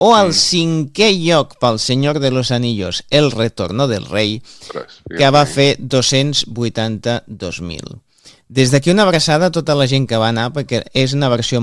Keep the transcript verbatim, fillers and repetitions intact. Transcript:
o al cinquè lloc pel Senyor de los Anillos, El Retorno del Rei, que va fer dos-cents vuitanta-dos mil. Des d'aquí una abraçada a tota la gent que va anar, perquè és una versió